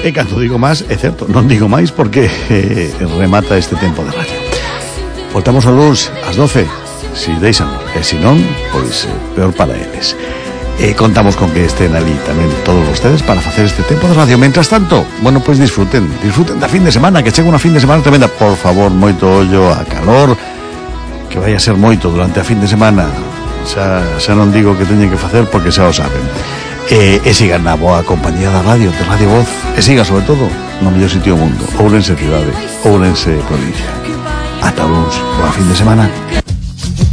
E cando digo máis, é certo, non digo máis porque remata este tempo de radio. Voltamos o luns ás 12, si deixan, e se non, pois peor para eles. E contamos con que estén ali tamén todos vostedes para facer este tempo de radio. Mentras tanto, bueno, pois disfruten da fin de semana, que chega unha fin de semana tremenda. Por favor, moito ollo a calor, que vai a ser moito durante a fin de semana. Xa non digo que teñen que facer porque xa o saben. E sigan na boa compañía da radio, de Radio Voz, e sigan sobre todo no mellor sitio do mundo, Ourense cidade, Ourense provincia. Ata luns, boa fin de semana.